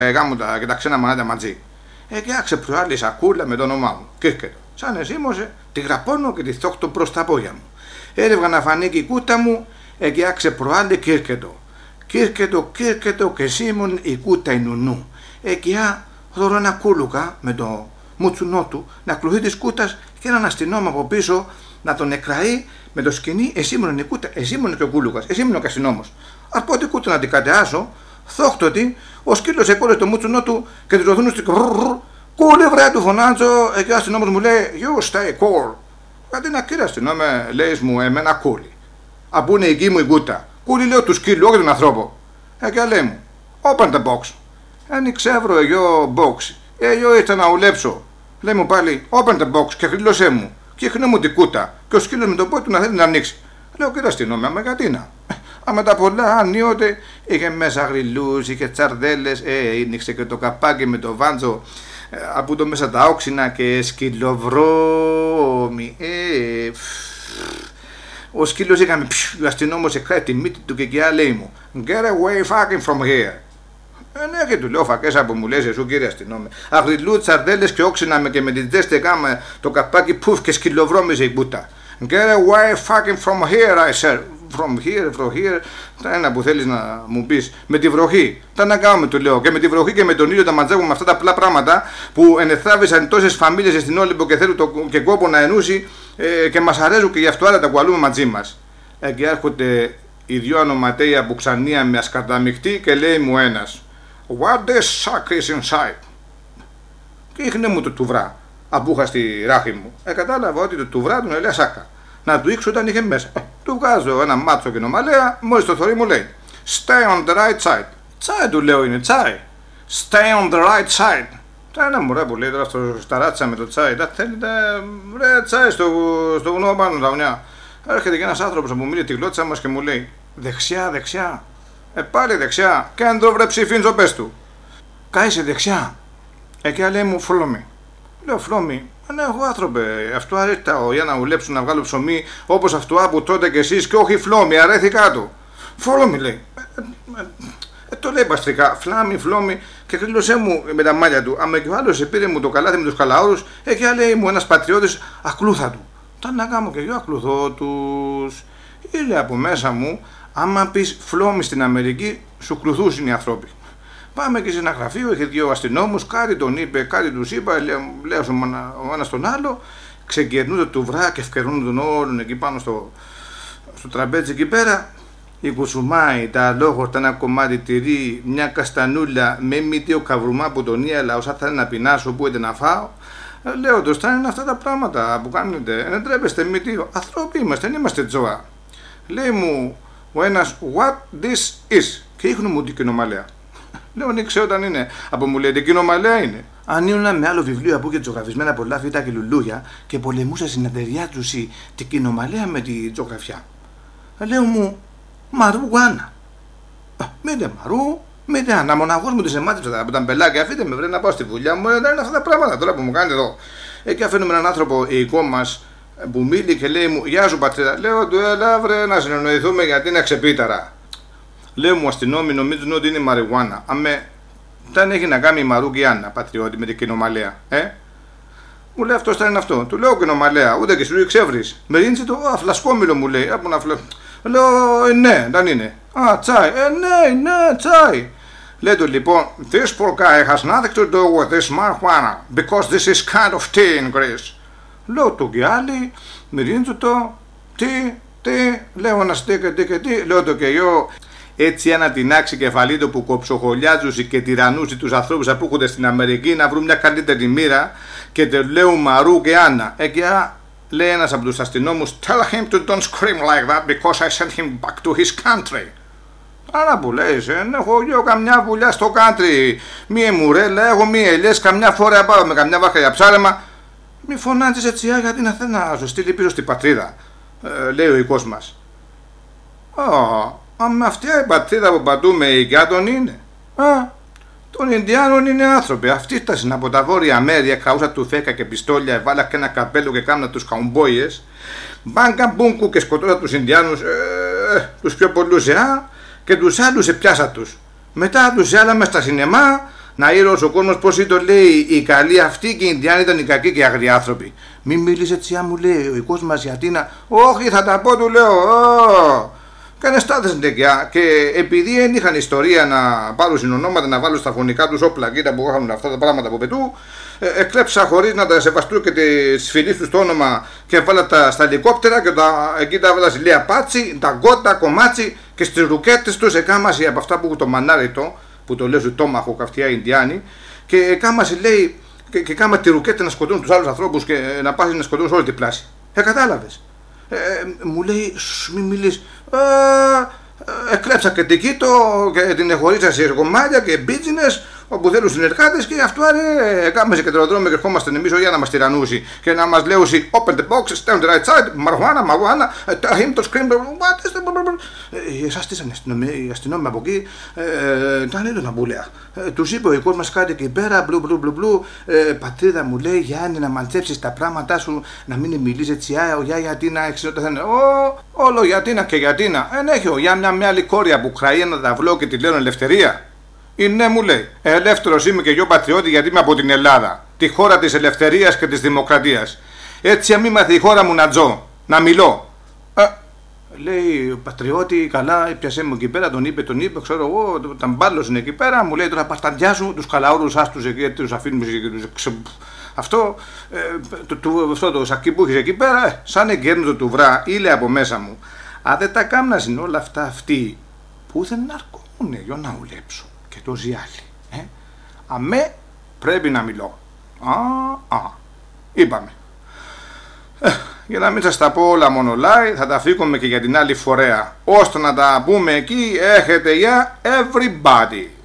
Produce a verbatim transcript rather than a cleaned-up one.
γάμου τα, και τα ξένα μανάτια μαζί. Ε, και άξε προάλλη σακούλα με το όνομά μου. Κύρκετο. Σαν εσήμωσε, τη γραπώνω και τη θόχτω προς τα πόδια μου. Έρευγα να φανεί και η κούτα μου, ε, και άξε προάλλη κύρκετο. Κύρκετο, κύρκετο και σίμων η κούτα η νουνού. Ε, και α, δωρώ ένα κούλουκα με το μουτσουνό του να κλουθεί τη κούτα και έναν αστυνόμο από πίσω να τον εκραεί με το σκηνή. Εσύ ήμουν η κούτα, εσύ ήμουν και ο κούλουκας, εσύ ήμουν ο αστυνόμος. Α πω την κούτα να την κατεάσω, θόχτωτη, ο σκύλος εκόλε το μουτσουνό του και την ρωθούν στο κούλε βρε του φωνάζω. Εκεί ο αστυνόμος μου λέει you stay cool. Γιατί να κύριε αστυνόμε, λέει μου εμένα κούλι. Απού είναι η γη μου η κούτα. Κούλι λέω του σκύλου, όχι τον ανθρώπο. Ε, και λέει μου, open the box. Άνοιξε εύρο εγώ box. Εγώ ήρθα να ουλέψω. Λέει μου πάλι, open the box και χρήλωσέ μου. Και χρήνω μου την κούτα. Και ο σκύλος με το πόδι του να θέλει να ανοίξει. Λέω κύριε αστυνόμια, άμα γιατί να. Άμα τα πολλά ανοίονται, είχε μέσα γρυλούς, είχε τσαρδέλες, ε, άνοιξε και το καπάκι με το βάντζο. Από το μέσα τα όξινα και σκυλοβρώμη. Ε, ο σκύλος είχαμε, ο αστυνόμος εκράει τη μύτη του και εκεί λέει μου get away fucking from here. Ε, ναι, και του λέω φακές από μου λες εσύ κύριε αστυνόμε. Αγριλού, τσαρδέλες και όξινα με και με την τέστε κάμε το καπάκι πουφ και σκυλοβρώμιζε η μπούτα. Get away fucking from here I said. From here, from here. Τα ένα που θέλεις να μου πεις. Με τη βροχή. Τα να κάνουμε του λέω. Και με τη βροχή και με τον ήλιο τα μαζεύουμε αυτά τα απλά πράγματα που ενεθάβησαν τόσες φαμίλιες στην Όλυμπο και θέλουν το, και κόπο να ενούσει ε, και μας αρέσουν και γι' αυτό άλλα τα κουαλούμε μαζί μας. Ε, και έρχονται οι δυο ανοματέοι από Ξανία με ασκαταμιχτή και λέει μου ένας what this suck is inside. Και ήχνε μου το τουβρά. Απούχα στη ράχη μου. Ε, κατάλαβα ότι το τουβρά τον έλεγα σάκα. Να του ήξω όταν είχε μέσα. Ε, του βγάζω ένα μάτσο και νομαλέα, μόλις το θωρεί μου λέει stay on the right side. Τσάι του λέω είναι, τσάι. Stay on the right side. Τα ένα μωρέ που λέει τώρα στο σταράτσα με το τσάι. Τα θέλετε, ρε τσάι στο, στο βουνό πάνω τα βουνιά. Έρχεται και ένας άνθρωπος που μίλει τη γλώτσα μας και μου λέει δεξιά, δεξιά. Ε, πάλι δεξιά. Κέντρο βρε ψηφίντζο πες του. Κάισε δεξιά. Εκεί λέει μου φλόμι. Λέω φλόμι. Ναι, εγώ άνθρωπε, αυτό αρέτα για να ουλέψουν να βγάλω ψωμί όπως αυτό που τότε κι εσείς και όχι φλόμι, αρέθηκα του. Φλόμι λέει. Ε, ε, ε, το λέει παστρικά. Φλάμι, φλόμι και κρύλωσέ μου με τα μάλια του. Άμα και ο άλλος πήρε μου το καλάθι με τους καλαόρους, εκεί λέει μου ένας πατριώτης ακλούθα του. Τα να κάνω και εγώ ακλουθώ τους. Ή λέει από μέσα μου, άμα πεις φλόμι στην Αμερική, σου κλουθούσουν οι άνθρωποι. Πάμε και σε ένα γραφείο, είχε δύο αστυνόμους, κάτι τον είπε, κάτι τους είπα, λέω ο ένας τον άλλο, ξεκερνούνται του βρά και ευκαιρνούν τον όλων εκεί πάνω στο, στο τραπέζι εκεί πέρα. Η κουσουμάι, τα αλόγορτα, ένα κομμάτι τυρί, μια καστανούλα με μύτιο καβρουμά από τον ίαλα, όσα θα είναι να πεινάσω, που είτε να φάω. Λέω το είναι αυτά τα πράγματα που κάνετε, δεν τρέπεστε μύτιο, ανθρώποι είμαστε, δεν είμαστε τζόα. Λέει μου ο ένας, what this is, και ίχνου μου την κοινομαλέα. Λέω, ναι, ξέρω όταν είναι. Από μου λέει, την κοινομαλέα είναι. Αν ήμουν με άλλο βιβλίο από και ζωγραφισμένα πολλά φύτα και λουλούγια και πολεμούσα στην εταιρεία του την κοινομαλέα με τη ζωγραφιά. Λέω μου, μαρού γουάνα. Μήτε μαρού, μήτε άνα. Μοναχός μου τη εμάτυψα από τα μπελάκια. Αφήστε με, βρε να πάω στη δουλειά μου. Δεν είναι αυτά τα πράγματα τώρα που μου κάνετε εδώ. Εκεί αφήνουμε έναν άνθρωπο οικό μας που μίλει και λέει μου, γεια σου πατρίδα. Λέω του, έλα βρε να συνεννοηθούμε γιατί είναι ξεπίταρα. Λέω μου αστυνόμοι νομίζουν ότι είναι μαριουάνα. Αμέ, δεν έχει να κάνει η Μαρού και η Άννα, πατριώτη, με την κοινομαλέα. Ε? Μου λέει αυτό θα είναι αυτό. Του λέω κοινομαλέα, ούτε και σου λέει ξεύρεις. Με ρίνησε το αφλασκόμιλο μου λέει. Από να φλε... Λέω, ε, ναι, δεν είναι. Α, τσάι. Ε, ναι, ναι, τσάι. Λέει του λοιπόν, this poor guy has nothing to do with this marijuana, because this is kind of tea in Greece. Λέω του και άλλοι, με ρίνησε το, τι, τι, λέω ένα τι και τι και τι, λέω το και εγώ. Έτσι ένα τεινάξει κεφαλή του που κοψοχολιάζουσι και τυρανούσι τους ανθρώπους που έρχονται στην Αμερική να βρουν μια καλύτερη μοίρα και τε λέω Μαρού και Άννα. Εκεί λέει ένας από τους αστυνόμους tell him to don't scream like that because I sent him back to his country. Άρα που λέει, δεν έχω εγώ καμιά βουλιά στο country. Μία μουρέλα, έχω μία ελιές, καμιά φορά πάω με καμιά βάχα για ψάρεμα. Μη φωνάζεις έτσι γιατί να θέλει να σου στείλει πίσω στην πατρίδα, ε, λέει ο οικός μας. Oh. Μα αυτή η πατρίδα που πατούμε η τον είναι. Α, των Ινδιάνων είναι άνθρωποι. Αυτοί φτάσαν από τα βόρεια μέρη, καούσα του φέκα και πιστόλια, βάλα και ένα καπέλο και κάμνα τους καουμπόιες. Μπάνκα μπούγκου και σκοτώσα τους Ινδιάνους, ε, τους πιο πολλούς, ε, και τους άλλους πιάσα τους. Μετά τους άλλα μες στα σινεμά, Να ήρωος ο κόσμος πώς το λέει, οι καλοί αυτοί και οι Ινδιάνοι ήταν οι κακοί και οι αγριοί άνθρωποι. Μη μιλήσει έτσι, μου λέει ο οικός μας γιατί να. Όχι, θα τα πω, του λέω. Κάνε στάδες ντεκιά. Και επειδή δεν είχαν ιστορία να πάρουν συνονόματα, να βάλουν στα φωνικά τους όπλα, κοίτα που είχαν αυτά τα πράγματα από πετού, εκλέψα χωρίς να τα σεβαστούν και τις φιλίες τους το όνομα και βάλα τα στα ελικόπτερα και τα, εκεί τα βάλα στη Λία Πάτσι, τα γκότα, κομμάτσι και στις ρουκέτες τους εκάμαση από αυτά που το μανάριτο, που το λέω του τόμαχο καυτιά Ινδιάνοι, και εκάμαση λέει και, και κάμα τη ρουκέτα να σκοτώνουν τους άλλους ανθρώπους και να πας να σκοτώνουν όλη την πλάση. Ε, κατάλαβες. Ε, μου λέει, μη μιλείς. Ε, εκλέψα και την Κίτο και την εχωρίσα σε κομμάτια και μπίτζινες όπου θέλουν συνεργάτες και αυτό άρε κάμε σε κεντροδρόμιο και ερχόμαστε εμείς για να μας τυραννούσει και να μας λέουσει open the box, stand the right side, μαρχουάνα, μαρχουάνα, tell him to scream, what is the... Εσάς στήσανε οι αστυνόμοι από εκεί, ήταν ήλιο να μπουλέα. Τους είπε ο οικός μας κάτι εκεί πέρα, μπλου μπλου μπλου μπλου, πατρίδα μου λέει Γιάννη να μαντέψεις τα πράγματά σου, να μην μιλείς έτσι, ο Γιά γιατί να εξαιρετά θα είναι, όλο γιατί να και γιατί να, εν έχει ο Γιά μια άλλη κόρια που κράει ένα ταυλό και τη λένε ελευθερία. Ή ναι, μου λέει, ελεύθερος είμαι και εγώ πατριώτη γιατί είμαι από την Ελλάδα, τη χώρα της ελευθερίας και της δημοκρατίας. Έτσι αν μη μάθει η χώρα μου να τζω, να μιλώ. Ε, λέει, πατριώτη, καλά, πιασέ μου εκεί πέρα, τον είπε, τον είπε, ξέρω εγώ, τα μπάλωσαν εκεί πέρα, μου λέει τώρα πασταντιά σου, τους καλαούρους άστους εκεί, τους αφήνουμε και τους... Αυτό, ε, το, το, αυτό το σακί που έχεις εκεί πέρα, ε, σαν εγκέρνητο του βρά, ήλε από μέσα μου. Αν δεν τα κάμνασαν όλα αυτά αυτοί, πού δεν αρκούνε για να ουλέψω. Και το ζιάλι. Ε? Αμέ πρέπει να μιλώ. Α, α. Είπαμε. Ε, για να μην σας τα πω όλα μονολάι, θα τα φύγουμε και για την άλλη φορέα. Ώστε να τα πούμε εκεί, έχετε για everybody.